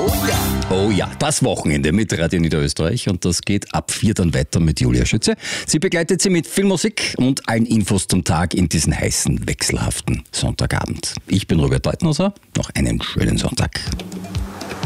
Oh ja, das Wochenende mit Radio Niederösterreich und das geht ab 4 dann weiter mit Julia Schütze. Sie begleitet Sie mit Filmmusik und allen Infos zum Tag in diesen heißen, wechselhaften Sonntagabend. Ich bin Robert Deutenhauser, noch einen schönen Sonntag.